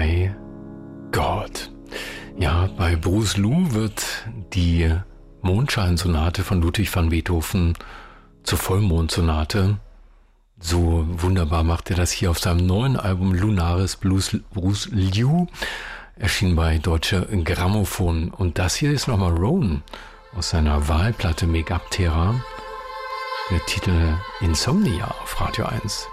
My God. Ja, bei Bruce Lou wird die Mondscheinsonate von Ludwig van Beethoven zur Vollmondsonate. So wunderbar macht er das hier auf seinem neuen Album Lunaris Bruce Lou, erschien bei Deutsche Grammophon. Und das hier ist nochmal Roan aus seiner Wahlplatte Make Up Terra. Der Titel Insomnia auf Radio 1.